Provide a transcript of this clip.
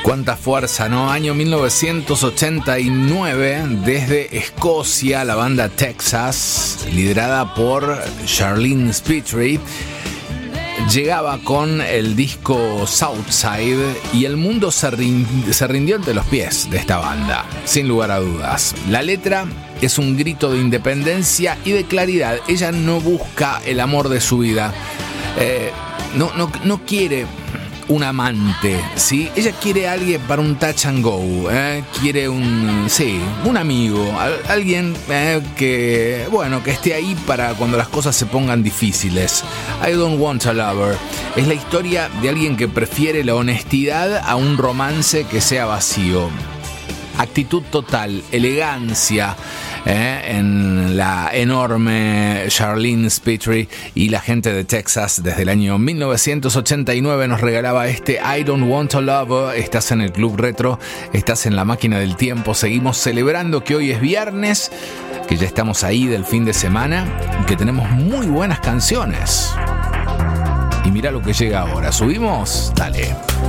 Cuánta fuerza, ¿no? Año 1989, desde Escocia, la banda Texas, liderada por Charlene Spiteri, llegaba con el disco Southside y el mundo se rindió ante los pies de esta banda, sin lugar a dudas. La letra es un grito de independencia y de claridad. Ella no busca el amor de su vida, no quiere un amante, ¿sí? Ella quiere a alguien para un touch and go, quiere un amigo, alguien que esté ahí para cuando las cosas se pongan difíciles. I don't want a lover. Es la historia de alguien que prefiere la honestidad a un romance que sea vacío. Actitud total, elegancia en la enorme Charlene Spiteri, y la gente de Texas desde el año 1989 nos regalaba este I Don't Want a Lover. Estás en el Club Retro, estás en la máquina del tiempo. Seguimos celebrando que hoy es viernes, que ya estamos ahí del fin de semana y que tenemos muy buenas canciones. Y mira lo que llega ahora. ¿Subimos? Dale.